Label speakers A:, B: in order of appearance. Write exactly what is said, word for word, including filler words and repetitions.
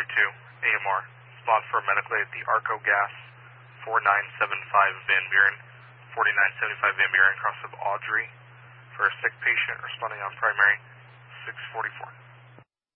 A: zero two, A M R. Spot for medical aid at the Arco Gas, four nine seven five Van Buren, forty-nine seventy-five Van Buren, cross of Audrey, for a sick patient responding on primary, six forty-four.